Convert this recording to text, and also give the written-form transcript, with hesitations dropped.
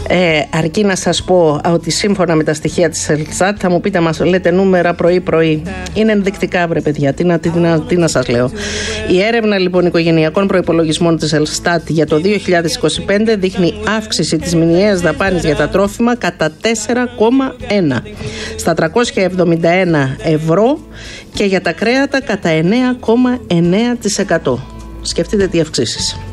Αρκεί να σας πω ότι σύμφωνα με τα στοιχεία της Ελστάτ, θα μου πείτε, μας λέτε νούμερα πρωί-πρωί. Είναι ενδεικτικά, βρε παιδιά, τι να σας λέω. Η έρευνα λοιπόν οικογενειακών προϋπολογισμών της Ελστάτ για το 2025 δείχνει αύξηση της μηνιαίας δαπάνης για τα τρόφιμα κατά 4,1 στα 371 ευρώ και για τα κρέατα κατά 9,9%. Σκεφτείτε τι αυξήσεις.